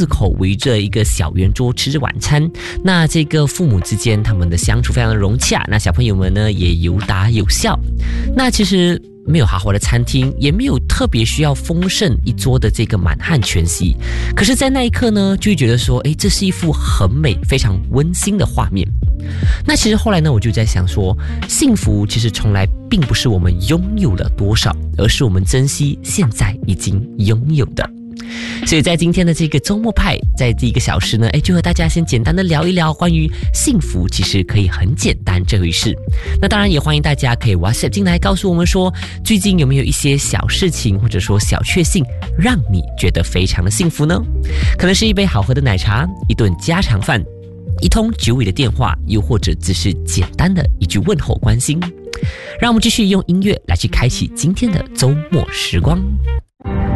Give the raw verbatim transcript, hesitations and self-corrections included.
四口围着一个小圆桌吃着晚餐。那这个父母之间他们的相处非常的融洽，那小朋友们呢也有打有笑。那其实没有豪华的餐厅，也没有特别需要丰盛一桌的这个满汉全席，可是在那一刻呢就会觉得说，诶，这是一幅很美非常温馨的画面。那其实后来呢我就在想说，幸福其实从来并不是我们拥有了多少，而是我们珍惜现在已经拥有的。所以在今天的这个周末派，在第一个小时呢，哎，就和大家先简单的聊一聊关于幸福其实可以很简单这回事。那当然也欢迎大家可以 WhatsApp 进来告诉我们说，最近有没有一些小事情或者说小确幸让你觉得非常的幸福呢？可能是一杯好喝的奶茶，一顿家常饭，一通久违的电话，又或者只是简单的一句问候关心。让我们继续用音乐来去开启今天的周末时光。